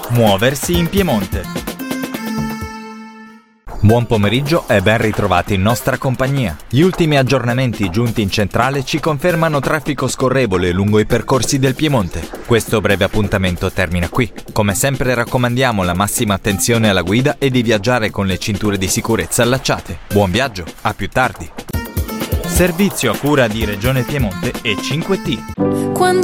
Muoversi in Piemonte. Buon pomeriggio e ben ritrovati in nostra compagnia. Gli ultimi aggiornamenti giunti in centrale ci confermano traffico scorrevole lungo i percorsi del Piemonte. Questo breve appuntamento termina qui. Come sempre raccomandiamo la massima attenzione alla guida e di viaggiare con le cinture di sicurezza allacciate. Buon viaggio, a più tardi. Servizio a cura di Regione Piemonte e 5T. Quando